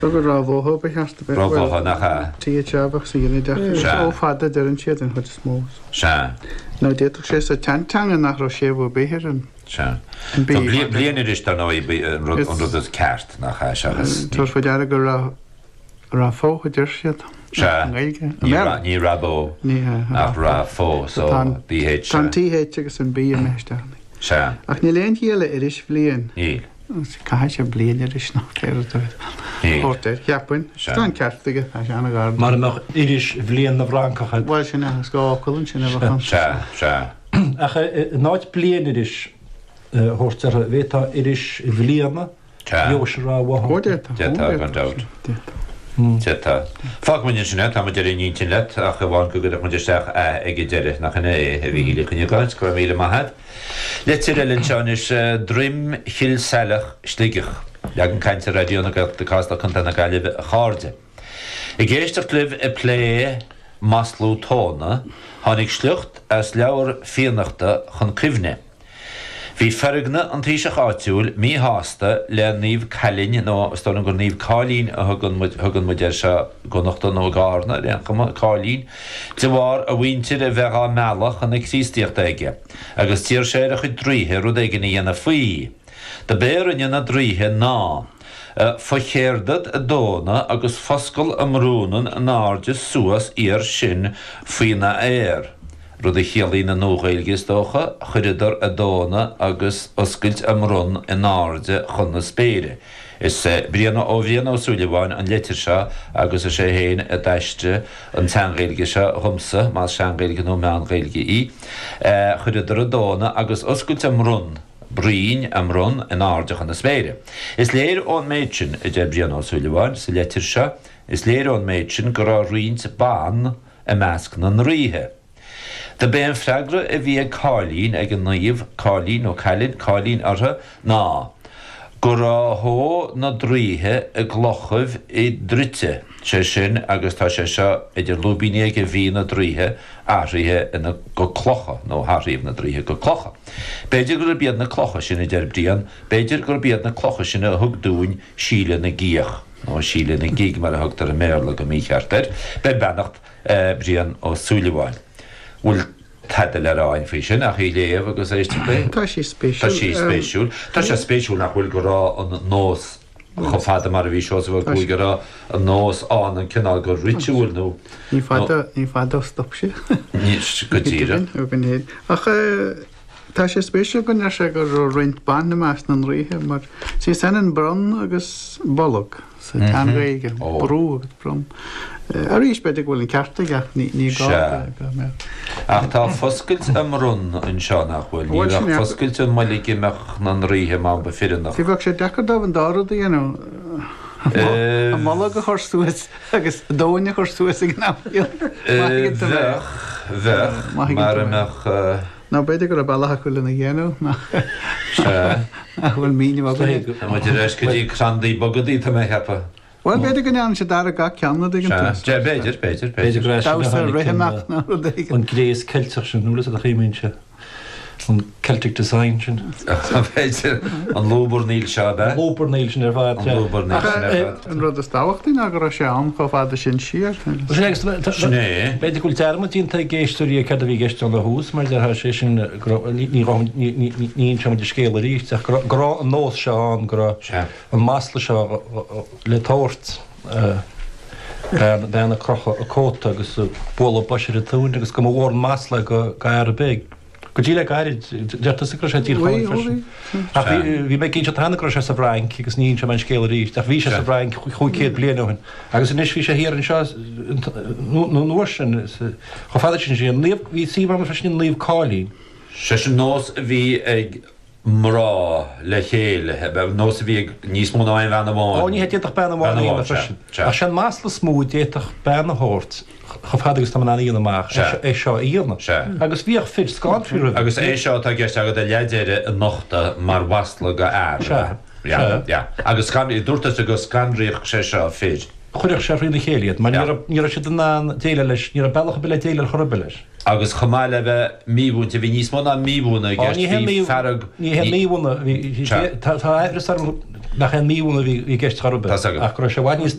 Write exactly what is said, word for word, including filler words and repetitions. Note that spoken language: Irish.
Agus rábhótha be cheasta be. Rábhótha nach a. Tí teabhach sa dhéana de ó fada de an siad an chud smós. Se. Ná déach sé sa teantanga nach ra sébh béhir an. Se. Blianir is dar nó an rud is ceart nach a seachas. Tuair fa deara gur rá fócha dir siad. Se. Ní rabó nach rá fó so B H. Tá tíhéit agus an bí a meisteachna. Se. Ach ní léon chéile iris bblion. Ní. Cai sé blian iris nach céir Hortir, cheapin, Tá ceirtaige a seanna gar. Mar nach iris bblion na bhrancacha. Bhil sin agus gácailn sin bh Se, se. Ach náid blian iris Hortir bhétá iris bblianna. Jós rá bhá. Hortir. Détá gan dát. Teta. Fag mun sin net, am der ní tin let ach bháin go go mun seach ag deire nach an é a bhí híle chun gáid go míle maithad. Letir ellen seán is drim chill sellach stigich. Legan kainte radioúna go de casta chunta na galibh a cháde. I ggéisteach libh i plé Maslú tóna, hánig slucht as leabhar fianachta chun cibhne. Bhí fergna an tíiseach áitiúil mí hásta le níomh cailín nó stolan gur níomh cáilín a thugann mu deir se gonachta nó gárna le cáilín, de bhar a bhaintir a bheitá mealach an ag síostíocht aige, agus tíir sé a chu dríthe rud aigen na dhéana faoi. De béir in dhéana dríthe ná. Fachéirdad a dóna agus foscail amrúnan an áde suas ar sin faoina éir. Rud a chéalaí na nóghailgis dócha, chuiridar a dóna agus oscailt amrún in áde chun na spéire. Is bríanna ó bhíanna ó súleabháin an letir se agus a sé héin a deiste an teanghailge se thumsa, má seanghailge nó meanghailge í, chuiridar a dóna agus oscailt amrún. Brín am run in árdach an na spéire. Is léir ón méidsin a de bríanna ó súleabháin sa letir se, is léir ón méidsin go rá riint bán a meascan an ríthe. Da ben freagra a bhí cáilín ag an naomh cáilín ó cailín cáilín artha ná. Go rá thó na dríthe a glochabh i drite sé sin agus tá sé seo idir lúbíine ag a bhí na dríthe áirithe ina go clocha nó háiríomh na dríthe go clocha. Beidir gur bead na clocha sin i d dearbríon, beidir gur bead na clocha sin a thugdúin síle na gíoch. nó síle na gíig mar a thugtar a méla go mícheartar, be beannacht bríon ó súleabháin. Bhfuil tad le ráin fao sin ach í léamh agus éiste lé? Tá sí spéisiúil. Tá sí spéisiúil. Tá sé spéisiúil nach bhfuil go rá an nós cho fada mar a bhí seo bhfuil chuig go rá an nós an an cinál go rituúil nó. Ní fada ní fada stop sé. Níos go tíre. Ach tá sé spéisiúil go ne sé gur roint ban na meas an ríthe mar sí san an bron agus bolog sa teangaige brú agus brom. A rís beidir bhfuil an ceartaige ní gá. Ach tá foscailt am run in seo nach bhfuil. Ní foscailt an mailige meach an ríthe má ba firinach. Tí bhah sé decha dá an dárad a dhéanú. A mala go chórsúas agus dóine chórsúas ag ná. Bheach, bheach, mar a meach... Ná beidir gur a bailach chuil na dhéanú a bhfuil míine bh bhéad. A muidir eis go dtí crandaí bogadí tá mé hepa. Well, beidir go neann sé dar a ga ceanna ag an tuas. Beidir, beidir, beidir. Dása réhanach ná rudéige. An gréas celteach sin nulas a chéimín se. An Celtic design sin. Beidir, an lóbar níl se be. Lóbar níl sin ar bhad. An lóbar níl sin ar bhad. An rud a stáhachtaí ná gur sé an cho fada sin siar. Sné. Beidir gúil terma tínta géistúí a cad a bhí geist an a hús, mar de sé sin ní sem de scéla rícht. Gra an nós se an gra an masla se le tórt. Déna crocha a cóta agus bóla basir a tún agus go bhór masla go gair a big. Go dí le gairid, deirta sa sé tír cháin frisin. Bhí mé cinn se tanna sé sa bhrainc agus níon se man scéla ríist, ach bhí se sa bhrainc chuig céad blianúin. Agus inis bhí sé hir an seo nuair sin, cho fada sin sin, bhí sí mar fe sin líomh cáilín. Se sin nós bhí ag mrá le chéile, nós bhí níos mó áin bhena bháin. Ó, ní héideach bena bháin frisin. A sin másla smú déach bena hórt. Chofadagus tam an íon amach é seo íonna. Agus bhíoh fid scantriú. Agus é seo tá gceist agad a leideire an nachta mar wasla go air. Agus dúirtas agus scanríoch sé seo fid. Chuireach sé rionna chéliad, mar ní si den ná déile leis, ní a bailach be le déile chorbe leis. Agus chomáile bheith míbúnta bhí níos mó ná míbúna Ní he míbúna, tá éidir nach an míúna bhí gist charbe. Ach go se bhain